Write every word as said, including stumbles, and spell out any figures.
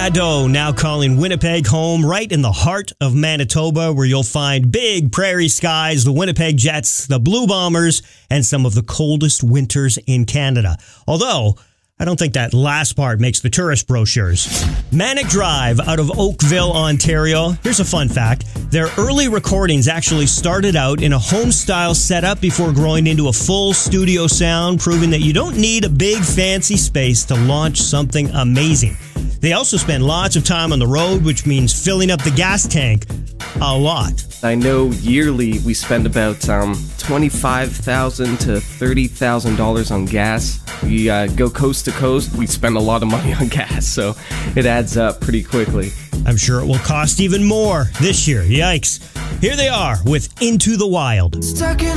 Nadeau now calling Winnipeg home, right in the heart of Manitoba, where you'll find big prairie skies, the Winnipeg Jets, the Blue Bombers, and some of the coldest winters in Canada. Although, I don't think that last part makes the tourist brochures. Manic Drive out of Oakville, Ontario. Here's a fun fact. Their early recordings actually started out in a home-style setup before growing into a full studio sound, proving that you don't need a big fancy space to launch something amazing. They also spend lots of time on the road, which means filling up the gas tank a lot. I know yearly we spend about um, twenty-five thousand dollars to thirty thousand dollars on gas. We uh, go coast to coast, we spend a lot of money on gas, so it adds up pretty quickly. I'm sure it will cost even more this year. Yikes. Here they are with Into the Wild. Stuck in